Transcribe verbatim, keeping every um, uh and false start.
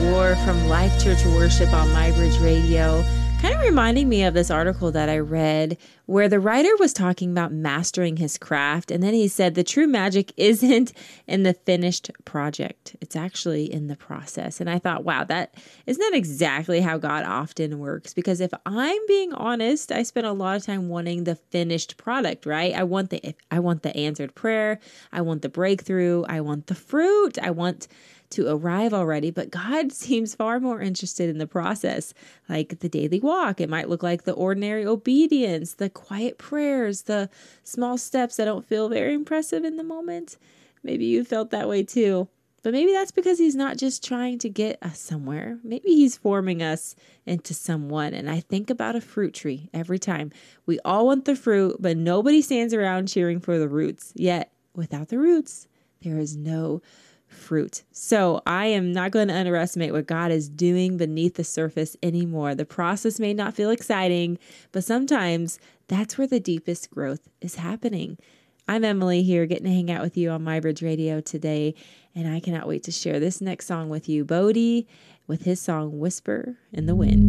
Moore from Life Church Worship on MyBridge Radio, kind of reminding me of this article that I read where the writer was talking about mastering his craft. And then he said the true magic isn't in the finished project. It's actually in the process. And I thought, wow, that isn't that exactly how God often works? Because if I'm being honest, I spend a lot of time wanting the finished product, right? I want the I want the answered prayer. I want the breakthrough. I want the fruit. I want to arrive already, but God seems far more interested in the process, like the daily walk. It might look like the ordinary obedience, the quiet prayers, the small steps that don't feel very impressive in the moment. Maybe you felt that way too, but maybe that's because he's not just trying to get us somewhere. Maybe he's forming us into someone. And I think about a fruit tree every time. We all want the fruit, but nobody stands around cheering for the roots. Yet without the roots, there is no fruit. So I am not going to underestimate what God is doing beneath the surface anymore. The process may not feel exciting, but sometimes that's where the deepest growth is happening. I'm Emily here, getting to hang out with you on MyBridge Radio today, and I cannot wait to share this next song with you. Bodie with his song Whisper in the Wind.